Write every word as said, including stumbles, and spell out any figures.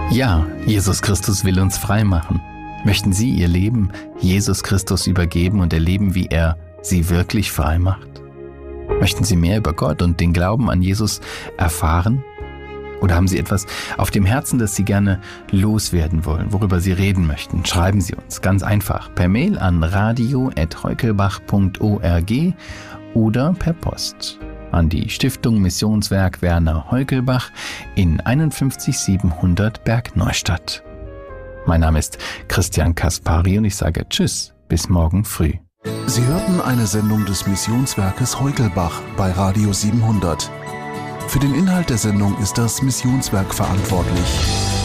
Ja, Jesus Christus will uns frei machen. Möchten Sie Ihr Leben Jesus Christus übergeben und erleben, wie er Sie wirklich frei macht? Möchten Sie mehr über Gott und den Glauben an Jesus erfahren? Oder haben Sie etwas auf dem Herzen, das Sie gerne loswerden wollen, worüber Sie reden möchten? Schreiben Sie uns ganz einfach per Mail an radio at heukelbach punkt org oder per Post an die Stiftung Missionswerk Werner Heukelbach in einundfünfzig siebenhundert Bergneustadt. Mein Name ist Christian Kaspari und ich sage Tschüss, bis morgen früh. Sie hörten eine Sendung des Missionswerkes Heukelbach bei Radio siebenhundert. Für den Inhalt der Sendung ist das Missionswerk verantwortlich.